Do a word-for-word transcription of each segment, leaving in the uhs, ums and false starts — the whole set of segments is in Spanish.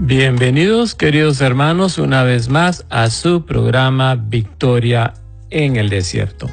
Bienvenidos, queridos hermanos, una vez más a su programa Victoria en el Desierto.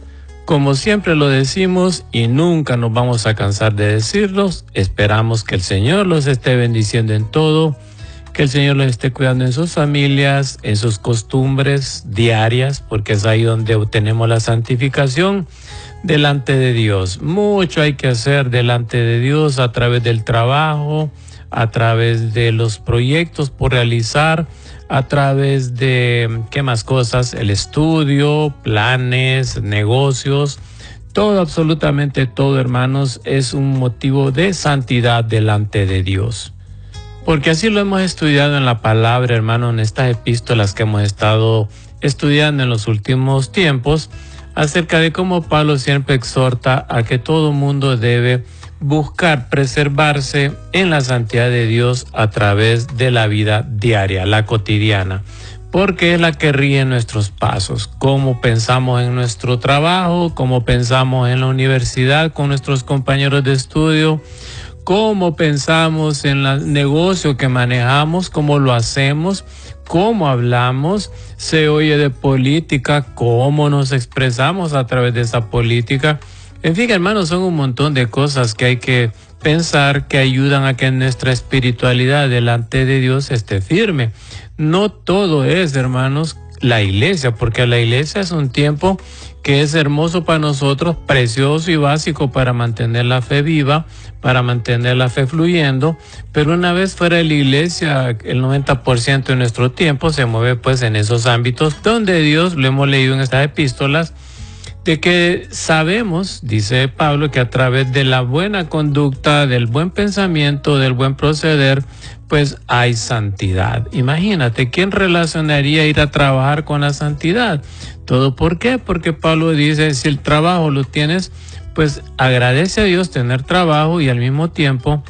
Como siempre lo decimos y nunca nos vamos a cansar de decirlos, esperamos que el Señor los esté bendiciendo en todo, que el Señor los esté cuidando en sus familias, en sus costumbres diarias, porque es ahí donde obtenemos la santificación delante de Dios. Mucho hay que hacer delante de Dios a través del trabajo, a través de los proyectos por realizar, a través de, ¿qué más cosas? El estudio, planes, negocios, todo, absolutamente todo, hermanos, es un motivo de santidad delante de Dios. Porque así lo hemos estudiado en la palabra, hermano, en estas epístolas que hemos estado estudiando en los últimos tiempos, acerca de cómo Pablo siempre exhorta a que todo mundo debe buscar preservarse en la santidad de Dios a través de la vida diaria, la cotidiana, porque es la que rige nuestros pasos, cómo pensamos en nuestro trabajo, cómo pensamos en la universidad con nuestros compañeros de estudio, cómo pensamos en el negocio que manejamos, cómo lo hacemos, cómo hablamos, se oye de política, cómo nos expresamos a través de esa política. En fin, hermanos, son un montón de cosas que hay que pensar que ayudan a que nuestra espiritualidad delante de Dios esté firme. No todo es, hermanos, la iglesia, porque la iglesia es un tiempo que es hermoso para nosotros, precioso y básico para mantener la fe viva, para mantener la fe fluyendo, pero una vez fuera de la iglesia, el noventa por ciento de nuestro tiempo se mueve pues en esos ámbitos donde Dios, lo hemos leído en estas epístolas, de que sabemos, dice Pablo, que a través de la buena conducta, del buen pensamiento, del buen proceder, pues hay santidad. Imagínate, ¿quién relacionaría ir a trabajar con la santidad? ¿Todo por qué? Porque Pablo dice, si el trabajo lo tienes, pues agradece a Dios tener trabajo y al mismo tiempo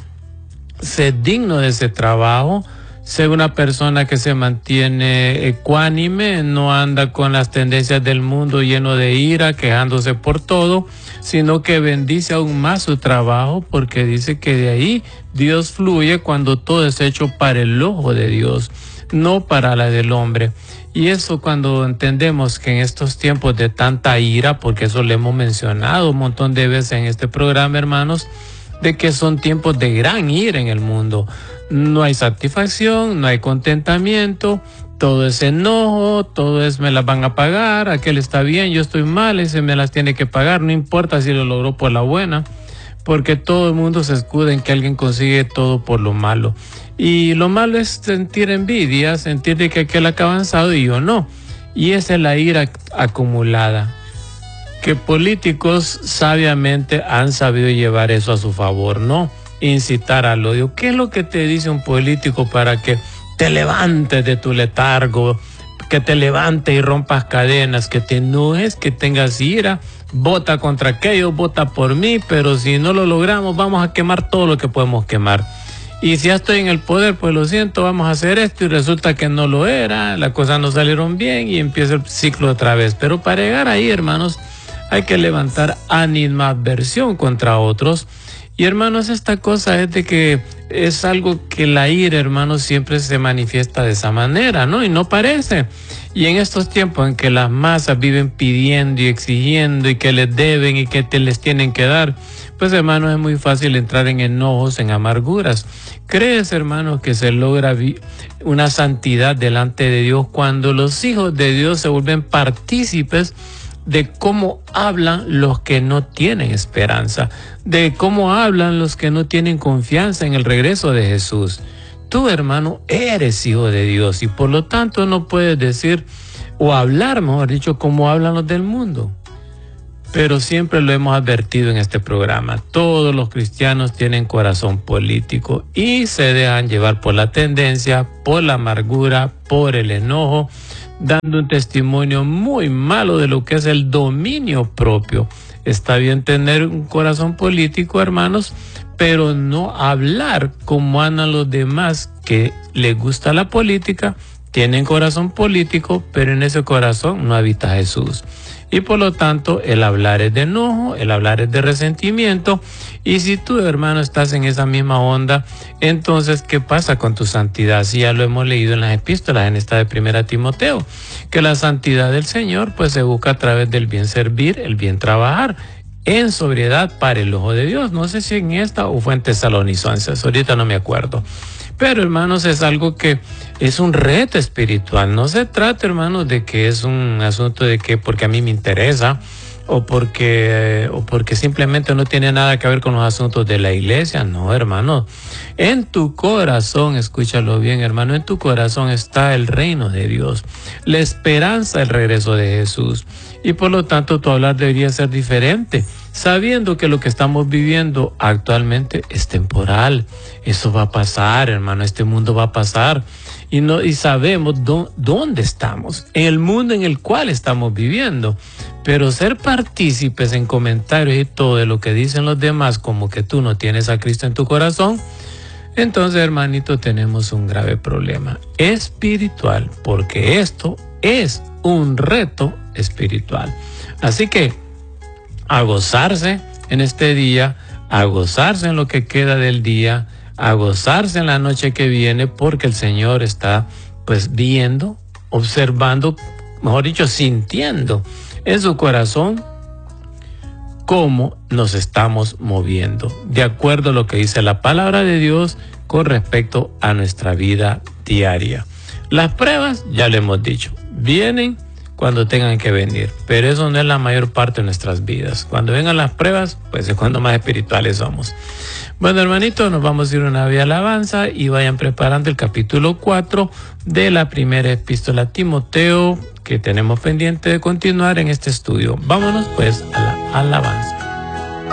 sé digno de ese trabajo. Sé una persona que se mantiene ecuánime, no anda con las tendencias del mundo lleno de ira, quejándose por todo, sino que bendice aún más su trabajo, porque dice que de ahí Dios fluye cuando todo es hecho para el ojo de Dios, no para la del hombre. Y eso, cuando entendemos que en estos tiempos de tanta ira, porque eso lo hemos mencionado un montón de veces en este programa, hermanos, de que son tiempos de gran ira en el mundo. No hay satisfacción, no hay contentamiento, todo es enojo, todo es me las van a pagar, aquel está bien, yo estoy mal, ese me las tiene que pagar, no importa si lo logró por la buena, porque todo el mundo se escuda en que alguien consigue todo por lo malo. Y lo malo es sentir envidia, sentir de que aquel ha avanzado y yo no. Y esa es la ira acumulada, que políticos sabiamente han sabido llevar eso a su favor, ¿no? Incitar al odio. ¿Qué es lo que te dice un político para que te levantes de tu letargo, que te levantes y rompas cadenas, que te enojes, que tengas ira? Vota contra aquello, vota por mí, pero si no lo logramos, vamos a quemar todo lo que podemos quemar. Y si ya estoy en el poder, pues lo siento, vamos a hacer esto y resulta que no lo era, las cosas no salieron bien y empieza el ciclo otra vez. Pero para llegar ahí, hermanos, hay que levantar animadversión contra otros. Y hermanos, esta cosa es de que es algo que la ira, hermanos, siempre se manifiesta de esa manera, ¿no? Y no parece. Y en estos tiempos en que las masas viven pidiendo y exigiendo y que les deben y que te les tienen que dar, pues hermanos, es muy fácil entrar en enojos, en amarguras. ¿Crees, hermanos, que se logra una santidad delante de Dios cuando los hijos de Dios se vuelven partícipes de cómo hablan los que no tienen esperanza, de cómo hablan los que no tienen confianza en el regreso de Jesús? Tú, hermano, eres hijo de Dios y por lo tanto no puedes decir o hablar, mejor dicho, como hablan los del mundo. Pero siempre lo hemos advertido en este programa, todos los cristianos tienen corazón político y se dejan llevar por la tendencia, por la amargura, por el enojo, dando un testimonio muy malo de lo que es el dominio propio. Está bien tener un corazón político, hermanos, pero no hablar como andan los demás que les gusta la política, tienen corazón político, pero en ese corazón no habita Jesús. Y por lo tanto, el hablar es de enojo, el hablar es de resentimiento. Y si tú, hermano, estás en esa misma onda, entonces, ¿qué pasa con tu santidad? Si ya lo hemos leído en las epístolas, en esta de Primera Timoteo, que la santidad del Señor pues se busca a través del bien servir, el bien trabajar, en sobriedad para el ojo de Dios. No sé si en esta o fue en Tesalonicenses, ahorita no me acuerdo. Pero, hermanos, es algo que es un reto espiritual. No se trata, hermanos, de que es un asunto de que porque a mí me interesa o porque, o porque simplemente no tiene nada que ver con los asuntos de la iglesia. No, hermano. En tu corazón, escúchalo bien, hermano, en tu corazón está el reino de Dios, la esperanza del regreso de Jesús. Y por lo tanto, tu hablar debería ser diferente, sabiendo que lo que estamos viviendo actualmente es temporal. Eso va a pasar, hermano, este mundo va a pasar. Y, no, y sabemos dó, dónde estamos, en el mundo en el cual estamos viviendo. Pero ser partícipes en comentarios y todo de lo que dicen los demás, como que tú no tienes a Cristo en tu corazón, entonces, hermanito, tenemos un grave problema espiritual, porque esto es un reto espiritual. Así que a gozarse en este día, a gozarse en lo que queda del día, a gozarse en la noche que viene, porque el Señor está pues viendo, observando, mejor dicho, sintiendo en su corazón cómo nos estamos moviendo, de acuerdo a lo que dice la palabra de Dios con respecto a nuestra vida diaria. Las pruebas, ya le hemos dicho, vienen cuando tengan que venir, pero eso no es la mayor parte de nuestras vidas. Cuando vengan las pruebas, pues es cuando más espirituales somos. Bueno, hermanitos, nos vamos a ir a una vía alabanza y vayan preparando el capítulo cuatro de la primera epístola a Timoteo, que tenemos pendiente de continuar en este estudio. Vámonos pues a la alabanza.